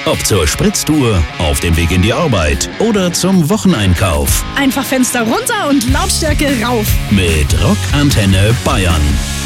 Ob zur Spritztour, auf dem Weg in die Arbeit oder zum Wocheneinkauf. Einfach Fenster runter und Lautstärke rauf. Mit Rock Antenne Bayern.